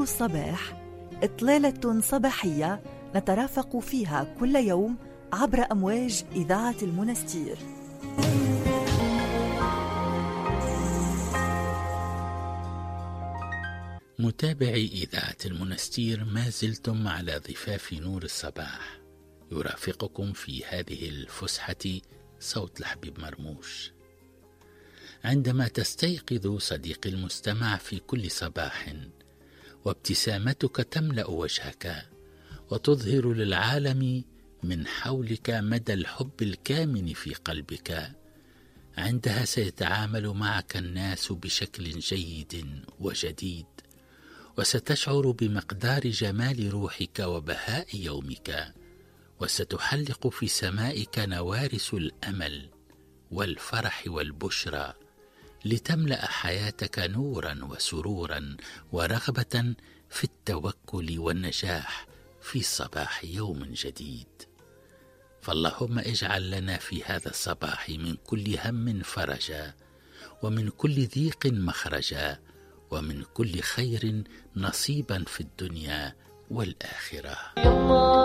نور الصباح، إطلالة صباحية نترافق فيها كل يوم عبر أمواج إذاعة المنستير. متابعي إذاعة المنستير، ما زلتم على ضفاف نور الصباح. يرافقكم في هذه الفسحة صوت الحبيب مرموش. عندما تستيقظ صديقي المستمع في كل صباح وابتسامتك تملأ وجهك وتظهر للعالم من حولك مدى الحب الكامن في قلبك، عندها سيتعامل معك الناس بشكل جيد وجديد، وستشعر بمقدار جمال روحك وبهاء يومك، وستحلق في سمائك نوارس الأمل والفرح والبشرى، لتملأ حياتك نورا وسرورا ورغبة في التوكل والنجاح في صباح يوم جديد. فاللهم اجعل لنا في هذا الصباح من كل هم فرجا، ومن كل ضيق مخرجا، ومن كل خير نصيبا في الدنيا والآخرة.